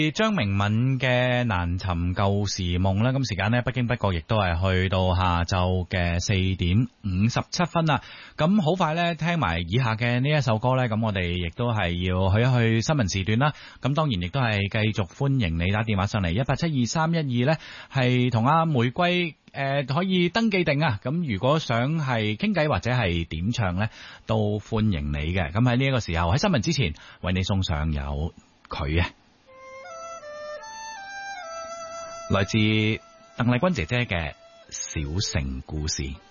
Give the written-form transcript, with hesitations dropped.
張明敏嘅難尋舊時夢啦，咁時間呢，不經不覺亦都係去到下晝嘅4:57啦。咁好快呢，聽埋以下嘅呢一首歌呢，咁我哋亦都係要去一去新聞時段啦。咁當然亦都係繼續歡迎你打電話上嚟1872312呢，係同阿玫瑰可以登記定啊。咁如果想係傾偈或者係點唱呢，都歡迎你嘅。咁喺呢一個時候喺新聞之前，為你送上有佢啊。來自鄧麗君姐姐嘅小城故事。